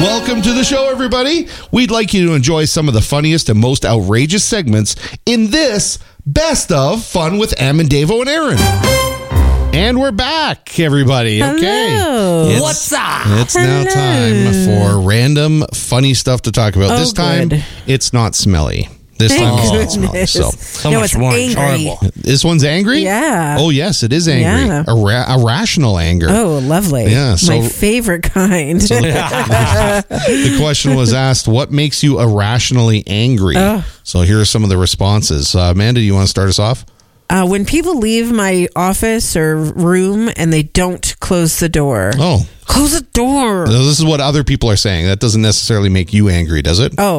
Welcome to the show, everybody. We'd like you to enjoy some of the funniest and most outrageous segments in this Best of Fun with Em and Davo and Aaron. And we're back, everybody. Okay. Hello. What's up? It's now time for random funny stuff to talk about. Oh, This time, good. it's not smelly. This Thank time it's not goodness. smelly. So, No, much it's more angry. enjoyable. this one's angry? Yeah. Oh, yes, it is angry. Yeah. Irrational anger. Oh, lovely. Yeah, so- my favorite kind. The question was asked, what makes you irrationally angry? So here are some of the responses. Amanda, do you want to start us off? When people leave my office or room and they don't close the door. Oh, Close the door. this is what other people are saying. That doesn't necessarily make you angry, does it? Oh,